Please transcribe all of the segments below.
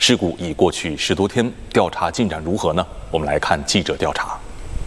事故已过去10多天，调查进展如何呢？我们来看记者调查。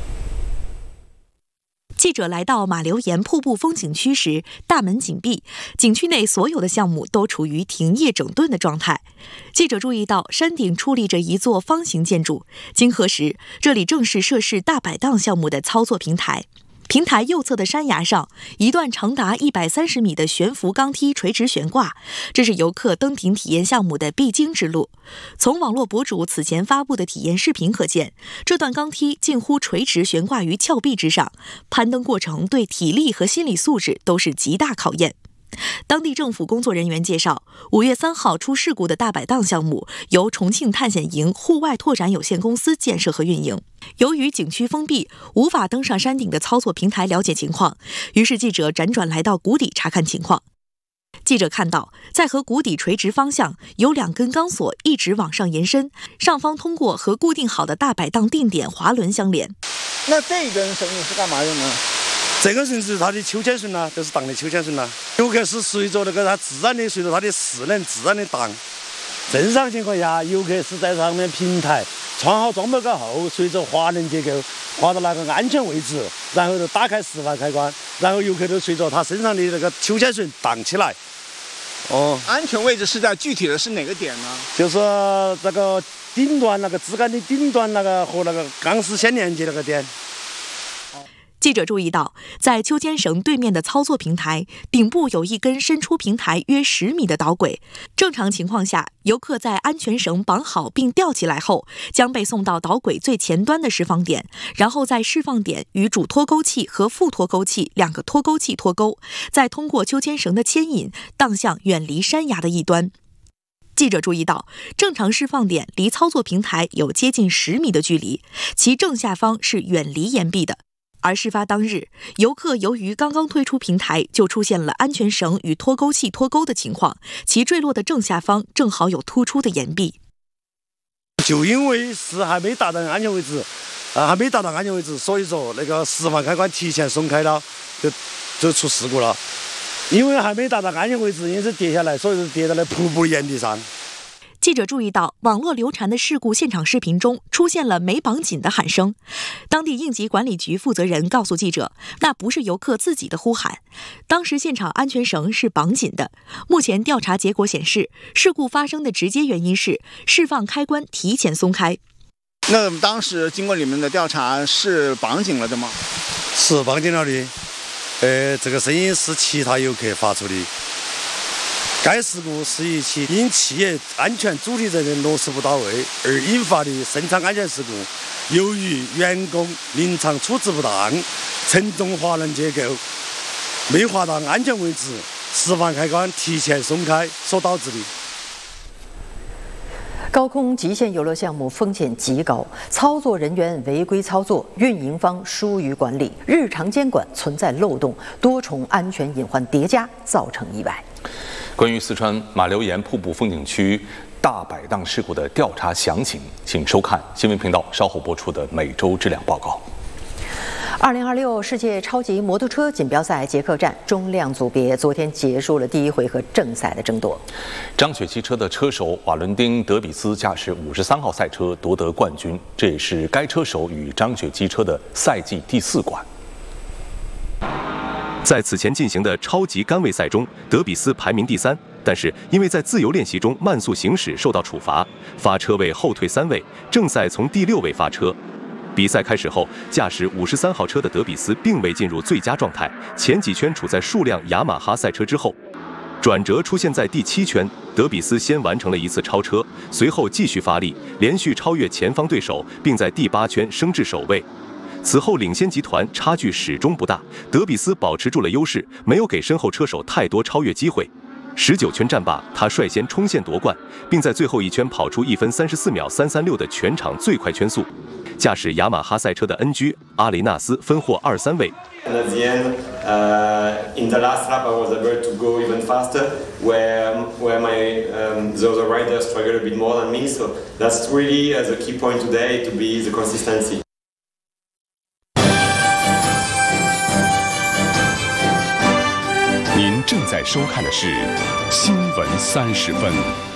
记者来到马留岩瀑布风景区时，大门紧闭，景区内所有的项目都处于停业整顿的状态。记者注意到山顶矗立着一座方形建筑，经核实，这里正是涉事大摆荡项目的操作平台。平台右侧的山崖上，一段长达130米的悬浮钢梯垂直悬挂，这是游客登顶体验项目的必经之路。从网络博主此前发布的体验视频可见，这段钢梯近乎垂直悬挂于峭壁之上，攀登过程对体力和心理素质都是极大考验。当地政府工作人员介绍，5月3号出事故的大摆荡项目由重庆探险营户外拓展有限公司建设和运营。由于景区封闭，无法登上山顶的操作平台了解情况，于是记者辗转来到谷底查看情况。记者看到，在和谷底垂直方向有2根钢索一直往上延伸，上方通过和固定好的大摆荡定点滑轮相连。 那这一根绳子是干嘛用呢？ 这个绳子是它的秋千绳啦，就是荡的秋千绳啦。游客是随着它自然的，随着它的势能自然的荡。正常情况下，游客是在上面平台穿好装备过后，随着滑轮结构滑到那个安全位置，然后就打开释放开关，然后游客就随着他身上的那个秋千绳荡起来。 安全位置是在具体的是哪个点呢？ 就是这个顶端那个支杆的顶端那个和那个钢丝相连接那个点。 记者注意到，在秋千绳对面的操作平台顶部有一根伸出平台约10米的导轨。正常情况下，游客在安全绳绑好并吊起来后，将被送到导轨最前端的释放点，然后在释放点与主脱钩器和副脱钩器2个脱钩器脱钩，再通过秋千绳的牵引荡向远离山崖的一端。记者注意到，正常释放点离操作平台有接近10米的距离，其正下方是远离岩壁的。而事发当日，游客由于刚刚退出平台，就出现了安全绳与脱钩器脱钩的情况，其坠落的正下方正好有突出的岩壁。 就因为是还没达到安全位置，所以说那个释放开关提前松开了，就出事故了。因为还没达到安全位置，因此跌下来，所以说跌到了瀑布岩壁上。 记者注意到，网络流传的事故现场视频中出现了没绑紧的喊声。当地应急管理局负责人告诉记者，那不是游客自己的呼喊，当时现场安全绳是绑紧的。目前调查结果显示，事故发生的直接原因是释放开关提前松开。 那当时经过你们的调查，是绑紧了的吗？ 是绑紧了的。这个声音是其他游客发出的。该事故是一起因企业安全主体责任落实不到位而引发的生产安全事故，由于员工临场处置不当，承重滑轮结构没滑到安全位置，释放开关提前松开所导致的。 高空极限游乐项目风险极高，操作人员违规操作，运营方疏于管理，日常监管存在漏洞，多重安全隐患叠加，造成意外。 关于四川马留岩瀑布风景区大摆荡事故的调查详情，请收看新闻频道稍后播出的每周质量报告。 2026世界超级摩托车锦标赛捷克站中量组别昨天结束了第1回合正赛的争夺。 张雪汽车的车手瓦伦丁·德比斯驾驶53号赛车夺得冠军，这也是该车手与张雪汽车的赛季第4冠。 在此前进行的超级杆位赛中，德比斯排名第3，但是因为在自由练习中慢速行驶受到处罚，发车位后退3位，正赛从第6位发车。比赛开始后，驾驶53号车的德比斯并未进入最佳状态，前几圈处在数辆雅马哈赛车之后。转折出现在第7圈，德比斯先完成了一次超车，随后继续发力，连续超越前方对手，并在第8圈升至首位。此后领先集团差距始终不大，德比斯保持住了优势，没有给身后车手太多超越机会。19圈战罢，他率先冲线夺冠，并在最后一圈跑出1分34秒336的全场最快圈速。驾驶雅马哈赛车的 NG 阿雷纳斯分获2、3位。 And at the end, in the last lap, I was able to go even faster, where my the other riders struggled a bit more than me. So that's really the key point today to be the consistency. 您正在收看的是《新闻30分》。